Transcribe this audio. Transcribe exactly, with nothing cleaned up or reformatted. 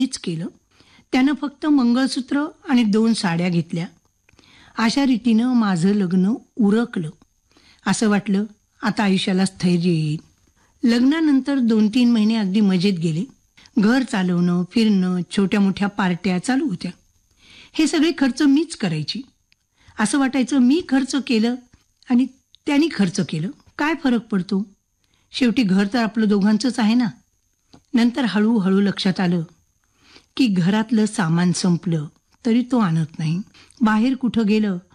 मीच केलं. त्यानं फक्त मंगळसूत्र आणि दोन साड्या घेतल्या. अशा रीतीनं माझं लग्न उरकलं. असं वाटलं आता आयुष्याला स्थैर्य येईल. लग्नानंतर दोन तीन महिने अगदी मजेत गेले. घर चालवणं, फिरणं, छोट्या मोठ्या पार्ट्या चालू होत्या. हे सगळे खर्च मीच करायची. असं वाटायचं मी खर्च केलं आणि त्यांनी खर्च केलं, काय फरक पडतो? शेवटी घर तर आपलं दोघांचंच आहे ना. नंतर हळूहळू लक्षात आलं की घरातलं सामान संपलं तरी तो आणत नाही. बाहेर कुठं गेलं